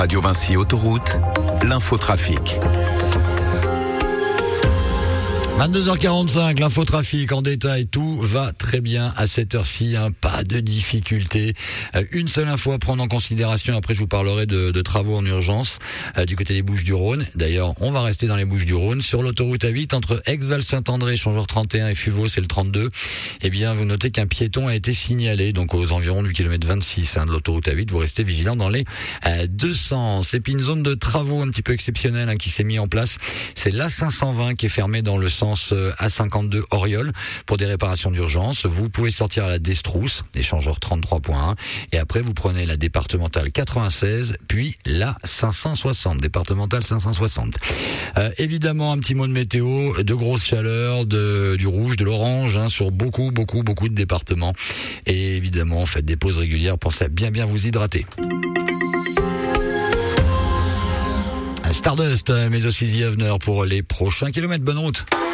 Radio Vinci Autoroute, l'infotrafic. 22h45, l'infotrafic en détail, tout va très bien à cette heure-ci, pas de difficulté. Une seule info à prendre en considération, après je vous parlerai de travaux en urgence du côté des Bouches-du-Rhône. D'ailleurs, on va rester dans les Bouches-du-Rhône. Sur l'autoroute A8, entre Aix-Val-Saint-André, échangeur 31 et Fuveau, c'est le 32. Eh bien, vous notez qu'un piéton a été signalé, donc aux environs du kilomètre 26 de l'autoroute A8. Vous restez vigilant dans les deux sens. Et puis une zone de travaux un petit peu exceptionnelle qui s'est mise en place. C'est l'A520 qui est fermée dans le sens A52 Oriol pour des réparations d'urgence. Vous pouvez sortir à la Destrousse, échangeur 33.1, et après vous prenez la départementale 96, puis la 560, départementale 560. Évidemment, un petit mot de météo, de grosses chaleurs, du rouge, de l'orange sur beaucoup de départements. Et évidemment, faites des pauses régulières, pensez à bien vous hydrater. Stardust, mais aussi The Avener pour les prochains kilomètres. Bonne route.